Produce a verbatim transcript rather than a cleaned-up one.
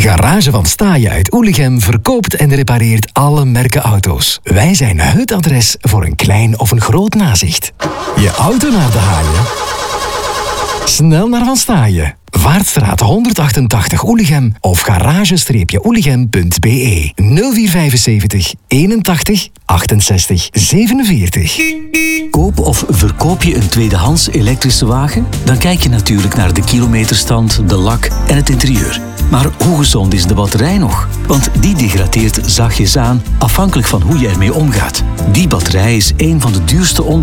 Garage van Staaien uit Oelichem verkoopt en repareert alle merken auto's. Wij zijn het adres voor een klein of een groot nazicht. Je auto naar de haaien? Snel naar Van Staaien. Vaartstraat honderdachtentachtig Oelichem of garage oelichem punt b e nul vier vijfenzeventig eenentachtig achtenzestig zevenenveertig. Koop of verkoop je een tweedehands elektrische wagen? Dan kijk je natuurlijk naar de kilometerstand, de lak en het interieur. Maar hoe gezond is de batterij nog? Want die degradeert zachtjes aan, afhankelijk van hoe je ermee omgaat. Die batterij is een van de duurste onderdelen